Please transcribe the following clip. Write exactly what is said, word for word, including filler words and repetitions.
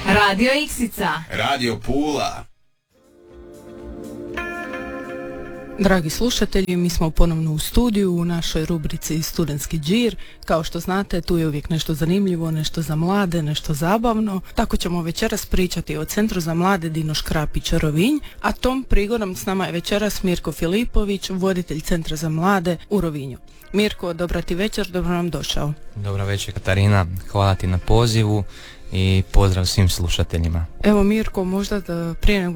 Radio Iksica. Radio Pula. Dragi slušatelji, mi smo ponovno u studiju u našoj rubrici Studentski džir. Kao što znate, tu je uvijek nešto zanimljivo, nešto za mlade, nešto zabavno. Tako ćemo večeras pričati o Centru za mlade Dino Škrapić Rovinj, a tom prigodom s nama je večeras Mirko Filipović, voditelj Centra za mlade u Rovinju. Mirko, dobra ti večer, dobro nam došao. Dobra večer Katarina, hvala ti na pozivu i pozdrav svim slušateljima. Evo Mirko, možda da prije nego